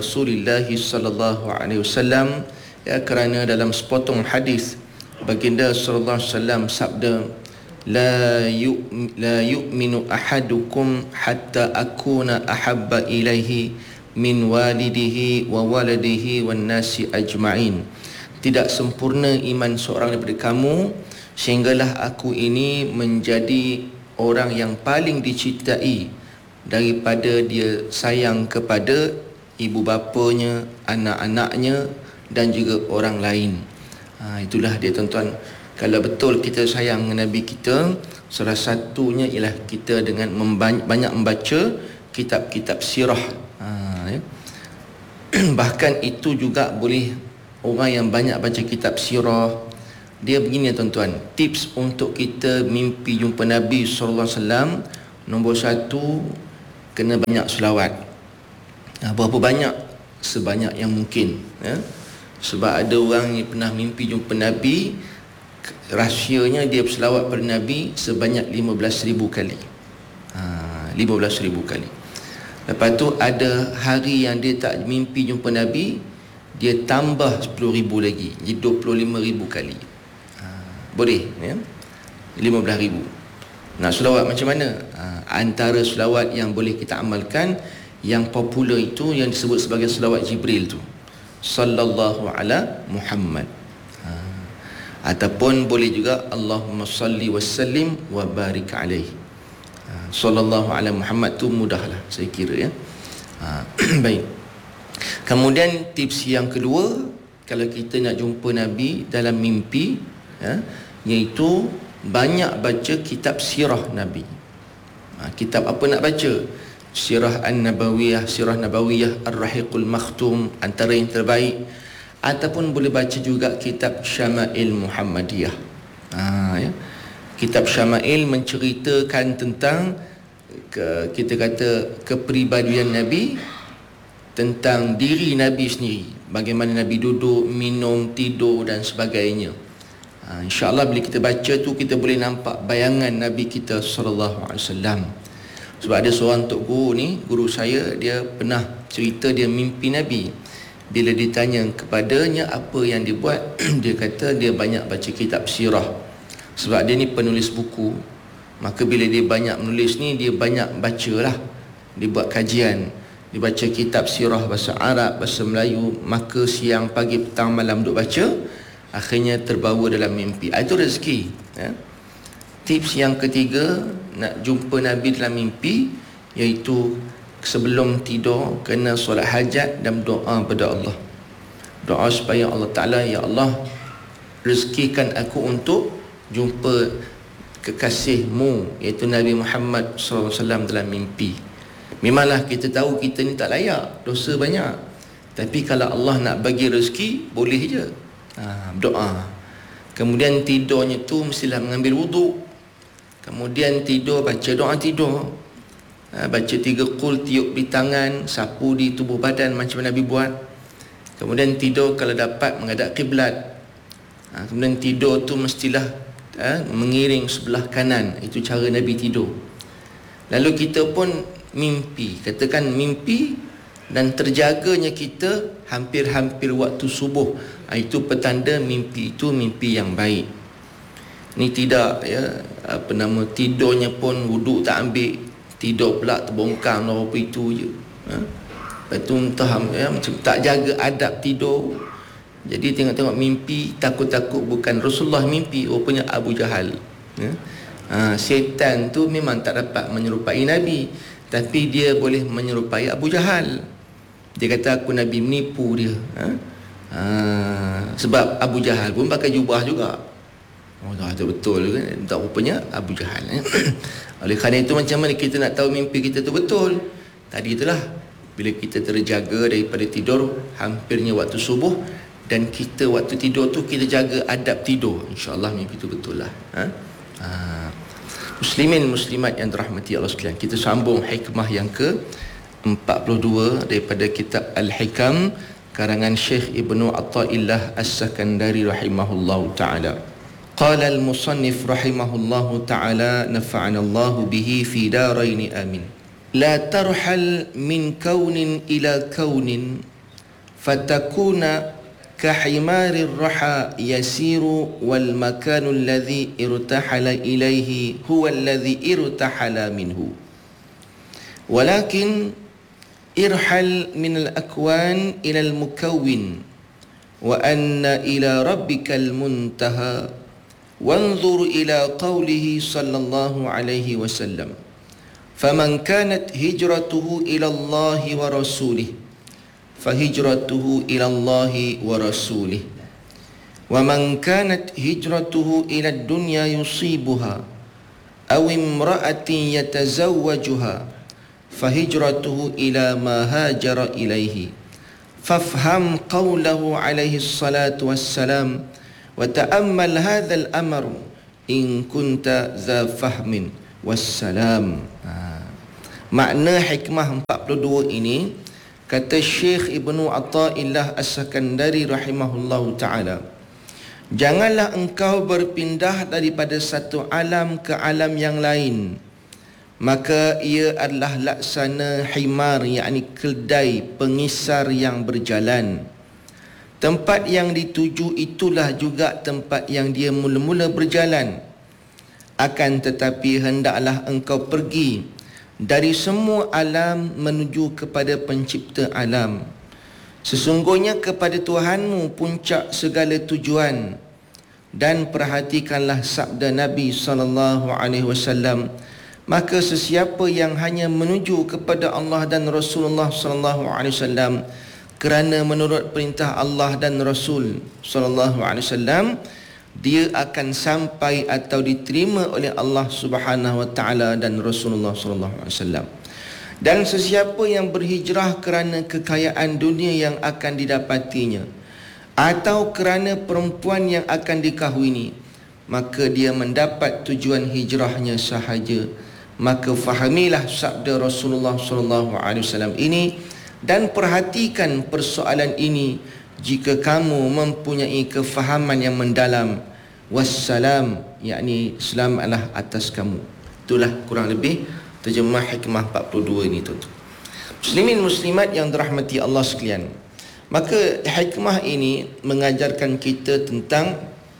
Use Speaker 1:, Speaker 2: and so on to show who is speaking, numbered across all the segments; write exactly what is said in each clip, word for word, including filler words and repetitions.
Speaker 1: Rasulullah sallallahu alaihi wasallam, ya, kerana dalam sepotong hadis baginda sallallahu alaihi wasallam sabda, la yu la yu'minu ahadukum hatta akuna ahabba ilaihi min walidihi wa waladihi wan nasi ajma'in. Tidak sempurna iman seorang daripada kamu sehinggalah aku ini menjadi orang yang paling dicintai daripada dia sayang kepada ibu bapanya, anak-anaknya dan juga orang lain. Ha, itulah dia tuan-tuan. Kalau betul kita sayang Nabi kita, salah satunya ialah kita dengan membanyak, banyak membaca kitab-kitab sirah. Ha, ya. Bahkan itu juga boleh orang yang banyak baca kitab sirah. Dia begini tuan-tuan, tips untuk kita mimpi jumpa Nabi sallallahu alaihi wasallam. Nombor satu, kena banyak selawat. Ha, berapa banyak? Sebanyak yang mungkin, ya. Sebab ada orang yang pernah mimpi jumpa Nabi, rahsianya dia berselawat pada Nabi sebanyak lima belas ribu kali. Ha, lima belas ribu kali. Lepas tu ada hari yang dia tak mimpi jumpa Nabi, dia tambah sepuluh ribu lagi, jadi dua puluh lima ribu kali. Ha, boleh, ya? lima belas ribu. Nak selawat macam mana? Ha, antara selawat yang boleh kita amalkan, yang popular itu yang disebut sebagai selawat Jibril tu, sallallahu ala Muhammad. Ha, ataupun boleh juga Allahumma salli wa sallim wa barik alaihi. Ha, sallallahu ala Muhammad tu mudahlah saya kira, ya. Ha, baik. Kemudian tips yang kedua, kalau kita nak jumpa Nabi dalam mimpi, ya, iaitu banyak baca kitab sirah Nabi. Ha, kitab apa nak baca? Sirah An-Nabawiyah, Sirah Nabawiyah, Ar-Rahiqul Makhtum, antara yang terbaik. Ataupun boleh baca juga kitab Syama'il Muhammadiyah. Ha, ya. Kitab Syama'il menceritakan tentang ke, kita kata kepribadian Nabi, tentang diri Nabi sendiri, bagaimana Nabi duduk, minum, tidur dan sebagainya. Ha, InsyaAllah bila kita baca tu, kita boleh nampak bayangan Nabi kita sallallahu alaihi wasallam. Sebab ada seorang tok guru ni, guru saya, dia pernah cerita dia mimpi Nabi. Bila ditanya kepadanya apa yang dia buat, dia kata dia banyak baca kitab sirah. Sebab dia ni penulis buku, maka bila dia banyak menulis ni, dia banyak bacalah. Dia buat kajian, dia baca kitab sirah bahasa Arab, bahasa Melayu, maka siang, pagi, petang, malam duk baca, akhirnya terbawa dalam mimpi. Itu rezeki, ya. Tips yang ketiga, nak jumpa Nabi dalam mimpi, iaitu sebelum tidur kena solat hajat dan doa pada Allah. Doa supaya Allah Ta'ala, ya Allah, rezekikan aku untuk jumpa kekasihmu, iaitu Nabi Muhammad sallallahu alaihi wasallam dalam mimpi. Memanglah kita tahu kita ni tak layak, dosa banyak, tapi kalau Allah nak bagi rezeki, boleh je. Ha, berdoa. Kemudian tidurnya tu mestilah mengambil wuduk. Kemudian tidur, baca doa tidur. Ha, baca tiga qul, tiup di tangan, sapu di tubuh badan macam Nabi buat. Kemudian tidur kalau dapat menghadap kiblat. Ha, kemudian tidur tu mestilah ha, mengiring sebelah kanan. Itu cara Nabi tidur. Lalu kita pun mimpi, katakan mimpi dan terjaganya kita hampir-hampir waktu subuh. Ha, itu petanda mimpi itu mimpi yang baik. Ni tidak, ya, apa nama, tidurnya pun wuduk tak ambil, tidur pula terbongkang apa itu je. Ha? Lepas tu entah, ya, macam tak jaga adab tidur. Jadi tengok-tengok mimpi, takut-takut bukan Rasulullah mimpi, rupanya Abu Jahal. Ya? Ha, syaitan tu memang tak dapat menyerupai Nabi, tapi dia boleh menyerupai Abu Jahal. Dia kata aku Nabi, menipu dia. Ha? Ha, sebab Abu Jahal pun pakai jubah juga. Oh, dah betul kan? Tak, rupanya Abu Jahal. Eh? Oleh kerana itu, macam mana kita nak tahu mimpi kita tu betul? Tadi itulah, bila kita terjaga daripada tidur hampirnya waktu subuh, dan kita waktu tidur tu kita jaga adab tidur, insya-Allah mimpi itu betul lah. Ha? Ha. Muslimin muslimat yang dirahmati Allah sekalian, kita sambung hikmah yang ke empat puluh dua daripada kitab Al-Hikam karangan Syekh Ibnu Athaillah As-Sakandari rahimahullahu taala. Qala al-musannif rahimahullahu taala, nafa'ana Allah bihi fi darain amin. La tarhal min kaunin ila kaunin fatakuna kahimari raha yasiru wal makanu alladhi irtahala ilaihi huwa alladhi irtahala minhu walakin irhal min al-akwan ila al-mukawwin wa anna ila rabbikal muntaha wanzur ila qawlihi sallallahu alaihi wasallam faman kanat hijratuhu ila Allah wa rasulih fahijratuhu ila Allah wa rasulih wa man kanat hijratuhu ila ad-dunya yusibuha aw imra'atin yatazawwajuha fahijratuhu ila ma hajara ilaihi fafham qawlahu alaihi salatu wassalam wa ta'ammal hadha al-amr in kunta za fahmin wassalam. Ha. Makna hikmah empat puluh dua ini, kata Syekh Ibnu Athaillah As-Sakandari rahimahullahu ta'ala, janganlah engkau berpindah daripada satu alam ke alam yang lain, maka ia adalah laksana himar, yakni keldai pengisar yang berjalan. Tempat yang dituju itulah juga tempat yang dia mula-mula berjalan. Akan tetapi hendaklah engkau pergi dari semua alam menuju kepada pencipta alam. Sesungguhnya kepada Tuhanmu puncak segala tujuan. Dan perhatikanlah sabda Nabi sallallahu alaihi wasallam, maka sesiapa yang hanya menuju kepada Allah dan Rasulullah sallallahu alaihi wasallam kerana menurut perintah Allah dan Rasul sallallahu alaihi wasallam, dia akan sampai atau diterima oleh Allah Subhanahu wa taala dan Rasulullah sallallahu alaihi wasallam. Dan sesiapa yang berhijrah kerana kekayaan dunia yang akan didapatinya atau kerana perempuan yang akan dikahwini, maka dia mendapat tujuan hijrahnya sahaja. Maka fahamilah sabda Rasulullah sallallahu alaihi wasallam ini dan perhatikan persoalan ini jika kamu mempunyai kefahaman yang mendalam. Wassalam, yakni selamatlah atas kamu. Itulah kurang lebih terjemah hikmah empat puluh dua ini, tuan-tuan. Muslimin muslimat yang dirahmati Allah sekalian, maka hikmah ini mengajarkan kita tentang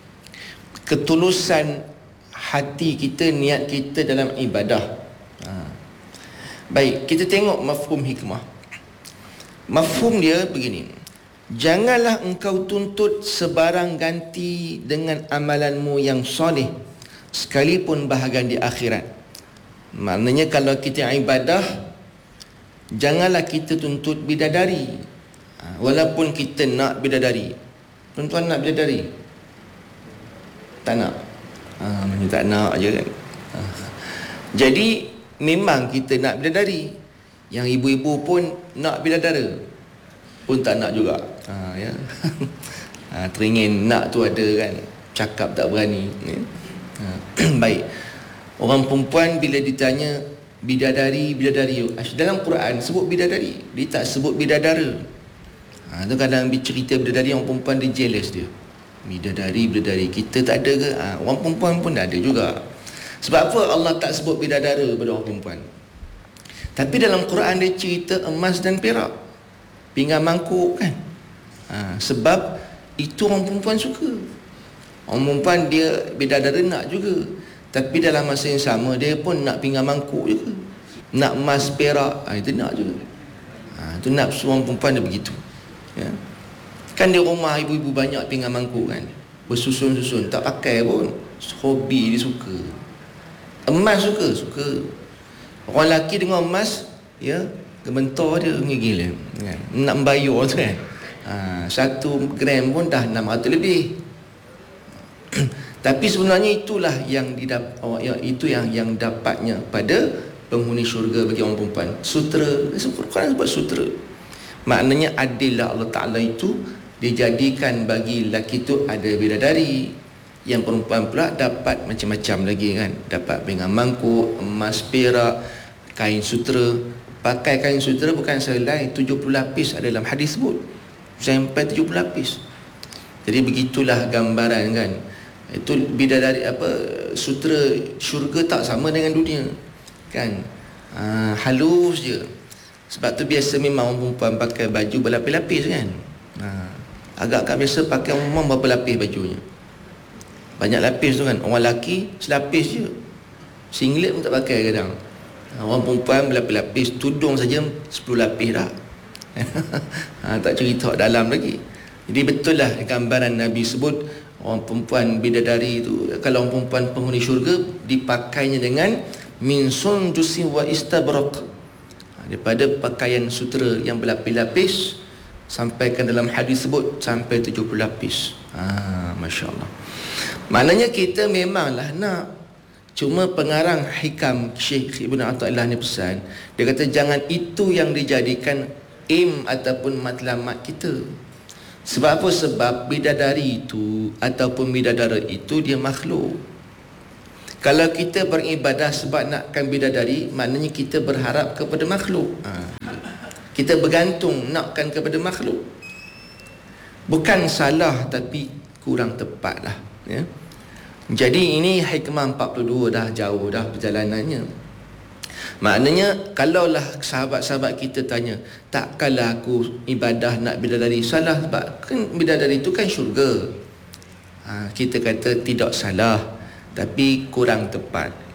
Speaker 1: ketulusan hati kita, niat kita dalam ibadah. Ha. Baik, kita tengok mafhum hikmah. Mafhum dia begini: janganlah engkau tuntut sebarang ganti dengan amalanmu yang soleh, sekalipun bahagian di akhirat. Maknanya kalau kita ibadah, janganlah kita tuntut bidadari, walaupun kita nak bidadari. Tuan-tuan nak bidadari? Tak nak? Ha, macam tak nak je kan. Ha. Jadi memang kita nak bidadari. Yang ibu-ibu pun nak bidadara pun tak nak juga. Ha, ya. Ha, teringin nak tu ada kan, cakap tak berani. Ya. Ha. Baik. Orang perempuan bila ditanya bidadari, bidadari, dalam Quran sebut bidadari, dia tak sebut bidadara. Ha, tu kadang bercerita bidadari, orang perempuan dia jealous dia. Bidadari, bidadari, kita tak ada ke? Ha, orang perempuan pun ada juga. Sebab apa Allah tak sebut bidadara pada orang perempuan? Tapi dalam Quran dia cerita emas dan perak, pinggan mangkuk kan. Ha, sebab itu orang perempuan suka. Orang perempuan dia bidadara nak juga, tapi dalam masa yang sama dia pun nak pinggan mangkuk juga, nak emas perak. Ha, itu nak juga. Ha, itu nak orang perempuan dia begitu. Ya. Kan di rumah ibu-ibu banyak pinggan mangkuk kan, bersusun-susun, tak pakai pun. Hobi dia suka. Emas suka, suka. Orang lelaki dengan emas, ya, gementar dia gila kan. Nak membayar tu kan. Ha, satu gram pun dah enam ratus lebih. Tapi sebenarnya itulah yang didap, oh, ya, itu yang yang dapatnya pada penghuni syurga bagi orang perempuan. Sutera, Quran sebut sutera. Maknanya adil lah Allah Ta'ala itu dijadikan bagi lelaki itu ada bidadari, yang perempuan pula dapat macam-macam lagi kan. Dapat pinggan mangkuk, emas perak, kain sutera. Pakai kain sutera bukan selai tujuh puluh lapis, ada dalam hadis sebut sampai tujuh puluh lapis. Jadi begitulah gambaran kan. Itu bidadari apa, sutera syurga tak sama dengan dunia kan. Ha, halus je. Sebab tu biasa memang orang perempuan pakai baju berlapis-lapis kan. Ha, agak-agak biasa pakai orang perempuan berapa lapis bajunya. Banyak lapis tu kan. Orang lelaki selapis je. Singlet pun tak pakai kadang. Orang perempuan berlapis-lapis, tudung saja sepuluh lapis dah. Ha, tak cerita dalam lagi. Jadi betul lah gambaran Nabi sebut orang perempuan bidadari tu, kalau orang perempuan penghuni syurga, dipakainya dengan min sundusin wa istabraq, ha, daripada pakaian sutera yang berlapis-lapis, sampaikan dalam hadis sebut sampai tujuh puluh lapis. Ha, Masya Allah. Maknanya kita memanglah nak, cuma pengarang hikam Syekh Ibn Athaillah ni pesan, dia kata jangan itu yang dijadikan aim ataupun matlamat kita. Sebab apa? Sebab bidadari itu ataupun bidadara itu dia makhluk. Kalau kita beribadah sebab nakkan bidadari, maknanya kita berharap kepada makhluk. Ha. Kita bergantung nakkan kepada makhluk. Bukan salah, tapi kurang tepat lah, ya. Jadi ini hikmah empat puluh dua, dah jauh dah perjalanannya. Maknanya kalaulah sahabat-sahabat kita tanya, takkanlah aku ibadah nak bidadari, salah sebab kan bidadari itu kan syurga. Ha, kita kata tidak salah, tapi kurang tepat.